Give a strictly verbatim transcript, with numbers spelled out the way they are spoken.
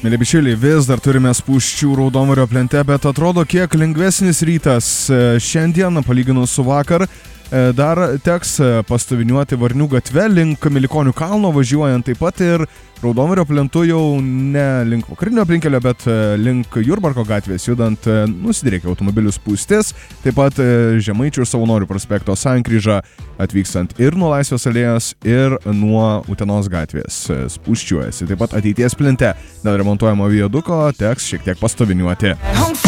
Mėly bičiuliai, vis dar turime spūsčių Raudondvario plente, bet atrodo kiek lengvesnis rytas šiandien palyginus su vakar. Dar teks pastoviniuoti Varnių gatve link Milikonių kalno, važiuojant taip pat ir Raudondvario plentu jau ne link vakarinio aplinkelio, bet link Jurbarko gatvės judant nusidriekia automobilių spūstis, taip pat Žemaičių ir Savanorių prospekto sankryža atvykstant ir nuo Laisvės alėjos, ir nuo Utenos gatvės spūsčiuojasi. Taip pat ateities plente dėl remontuojamo viaduko teks šiek tiek pastoviniuoti.